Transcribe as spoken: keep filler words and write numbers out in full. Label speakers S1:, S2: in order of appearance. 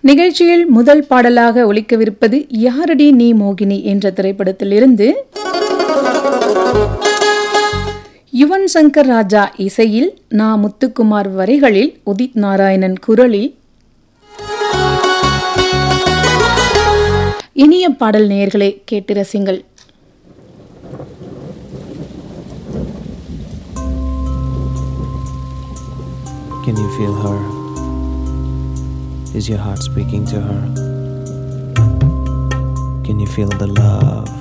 S1: நிகழ்ச்சியில் முதல் பாடலாக ஒலிக்கவிருப்பது யாரடி நீ மோகினி என்ற திரைப்படத்திலிருந்து யுவன் சங்கர் ராஜா இசையில் நா முத்துக்குமார் வரிகளில் உதித் நாராயணன் குரலில் இனிய பாடல் நேயர்களே கேட்டு ரசிங்கள்.
S2: Can you feel her? Is your heart speaking to her? Can you feel the love